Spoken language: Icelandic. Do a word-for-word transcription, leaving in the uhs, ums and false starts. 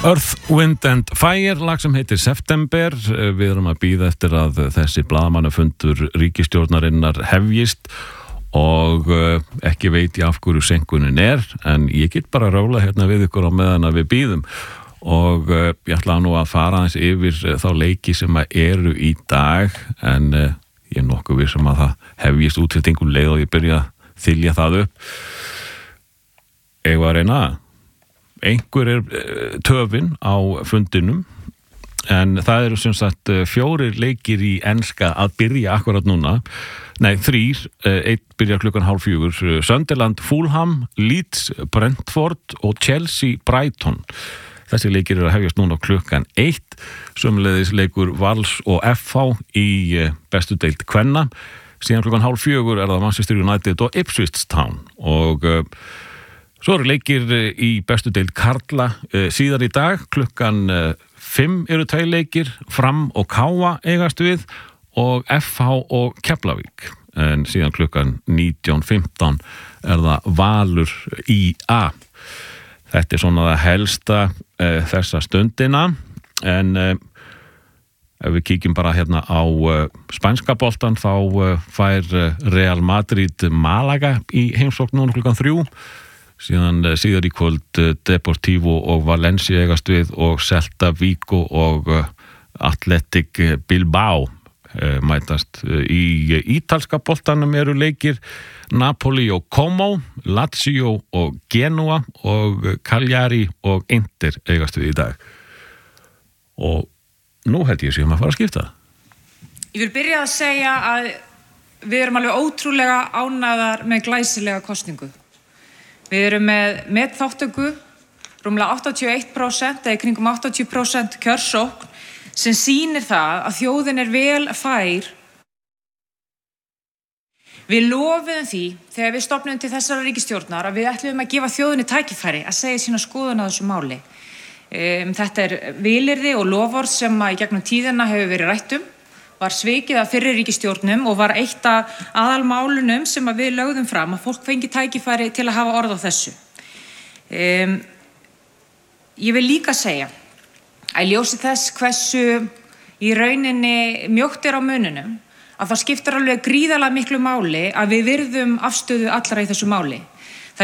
Earth, Wind and Fire, lag sem heitir September. Við erum að bíða eftir að þessi blaðamannafundur ríkisstjórnarinnar hefjist og ekki veit ég af hverju seinkunin er, en ég get bara að rála hérna við ykkur á meðan að við bíðum og ég ætla nú að fara aðeins yfir þá leiki sem eru í dag, en ég er nokkuð vissum að það hefjist útsetningu leið og ég byrja að þylja það upp. Eigum að reyna það? Einhver er töfin á fundinum, en það eru sem sagt fjórir leikir í enska að byrja akkurat núna. Nei, þrír, einn byrja klukkan hálf fjögur. Sunderland, Fulham, Leeds, Brentford og Chelsea, Brighton. Þessi leikir eru að hefjast núna klukkan eitt. Sömuleiðis leikur Vals og F H í bestu deild kvenna. Síðan klukkan hálf fjögur er það Manchester United og Ipswich Town og svo eru leikir í bestu deild karla síðar í dag. Klukkan fimm eru tveir leikir, Fram og Káa eigast við og F H og Keflavík. En síðan klukkan nítján fimmtán er það Valur í A. Þetta er svona það helsta e, þessa stundina, en e, ef við kíkjum bara hérna á e, spænska boltan þá e, fær Real Madrid Malaga í heimsókn núna klukkan þrjú. Síðan síðar í kvöld Deportivo og Valencia eigast við og Celta Vigo og Athletic Bilbao mætast. Í ítalska boltanum eru leikir Napoli og Como, Lazio og Genoa og Cagliari og Inter eigast við í dag. Og nú held ég sem að fara að skipta. Ég vil byrja að segja að við erum alveg ótrúlega ánægðar með glæsilega kosningu. Við erum með metþáttöku, rúmlega áttatíu og eitt prósent eða kringum áttatíu prósent kjörsókn sem sýnir það að þjóðin er vel fær. Við lofuðum því þegar við stofnum til þessara ríkisstjórnar að við ætlum að gefa þjóðinni tækifæri að segja sína skoðun á þessu máli. Um, þetta er vilyrði og loforð sem að í gegnum tíðina hefur verið rætt um, var svikið af fyrri ríkisstjórnum og var eitt af aðalmálunum sem að við lögðum fram að fólk fengi tækifæri til að hafa orð á þessu. Um, ég vil líka segja að ljósi þess hversu í rauninni mjótt er á mununum að það skiptir alveg gríðarlega miklu máli að við virðum afstöðu allra í þessu máli.